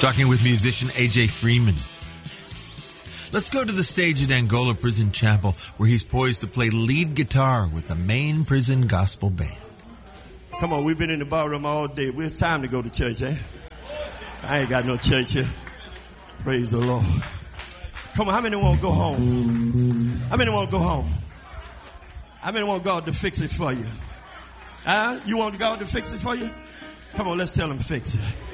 Talking with musician A.J. Freeman. Let's go to the stage at Angola Prison Chapel, where he's poised to play lead guitar with the main prison gospel band. Come on, we've been in the ballroom all day. It's time to go to church, eh? I ain't got no church here. Praise the Lord. Come on, how many want to go home? How many want to go home? How many want God to fix it for you? You want God to fix it for you? Come on, let's tell him fix it.